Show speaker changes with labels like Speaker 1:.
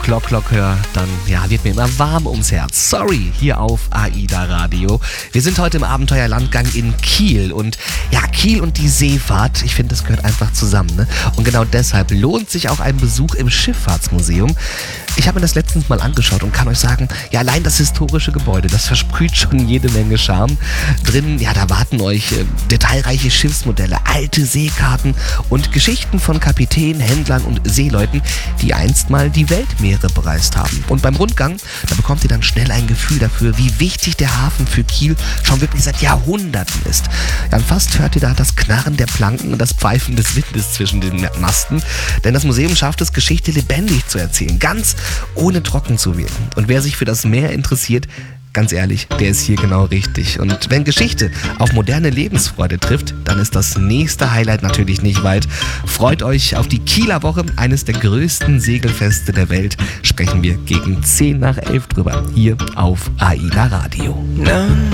Speaker 1: Glock Glock höre, dann wird mir immer warm ums Herz. Sorry, hier auf AIDA Radio. Wir sind heute im Abenteuerlandgang in Kiel und Kiel und die Seefahrt, ich finde, das gehört einfach zusammen. Ne? Und genau deshalb lohnt sich auch ein Besuch im Schifffahrtsmuseum. Ich habe mir das letztens mal angeschaut und kann euch sagen, allein das historische Gebäude, das versprüht schon jede Menge Charme. Drin, da warten euch detailreiche Schiffsmodelle, alte Seekarten und Geschichten von Kapitänen, Händlern und Seeleuten, die einst mal die Weltmeere bereist haben. Und beim Rundgang, da bekommt ihr dann schnell ein Gefühl dafür, wie wichtig der Hafen für Kiel schon wirklich seit Jahrhunderten ist. Ja, und fast hört ihr da das Knarren der Planken und das Pfeifen des Windes zwischen den Masten, denn das Museum schafft es, Geschichte lebendig zu erzählen, ganz ohne trocken zu wirken. Und wer sich für das Meer interessiert, ganz ehrlich, der ist hier genau richtig. Und wenn Geschichte auf moderne Lebensfreude trifft, dann ist das nächste Highlight natürlich nicht weit. Freut euch auf die Kieler Woche, eines der größten Segelfeste der Welt. Sprechen wir gegen 10 nach 11 drüber, hier auf AIDA Radio.